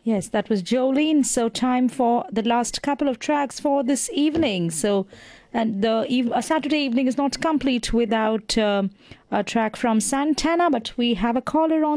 Yes, that was Jolene. So, time for the last couple of tracks for this evening. So, and Saturday evening is not complete without a track from Santana, but we have a caller on